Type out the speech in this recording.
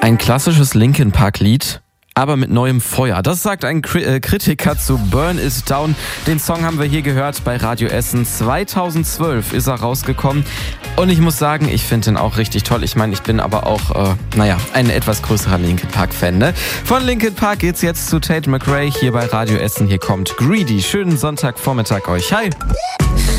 Ein klassisches Linkin Park Lied, aber mit neuem Feuer. Das sagt ein Kritiker zu Burn Is Down. Den Song haben wir hier gehört bei Radio Essen. 2012 ist er rausgekommen. Und ich muss sagen, ich finde den auch richtig toll. Ich meine, ich bin aber auch, ein etwas größerer Linkin Park-Fan. Ne? Von Linkin Park geht's jetzt zu Tate McRae hier bei Radio Essen. Hier kommt Greedy. Schönen Sonntagvormittag euch. Hi!